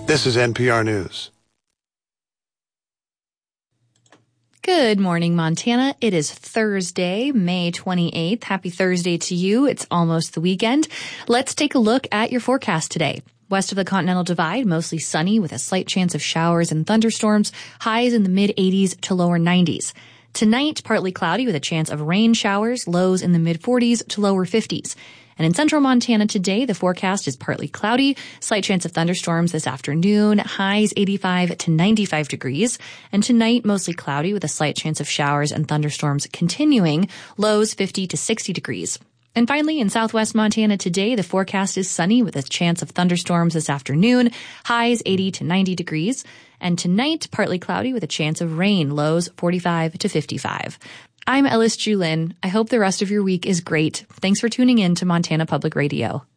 This is NPR News. Good morning, Montana. It is Thursday, May 28th. Happy Thursday to you. It's almost the weekend. Let's take a look at your forecast today. West of the Continental Divide, mostly sunny with a slight chance of showers and thunderstorms, highs in the mid-80s to lower 90s. Tonight, partly cloudy with a chance of rain showers, lows in the mid-40s to lower 50s. And in central Montana today, the forecast is partly cloudy, slight chance of thunderstorms this afternoon, highs 85 to 95 degrees. And tonight, mostly cloudy with a slight chance of showers and thunderstorms continuing, lows 50 to 60 degrees. And finally, in southwest Montana today, the forecast is sunny with a chance of thunderstorms this afternoon, highs 80 to 90 degrees. And tonight, partly cloudy with a chance of rain, lows 45 to 55. I'm Ellis Julin. I hope the rest of your week is great. Thanks for tuning in to Montana Public Radio.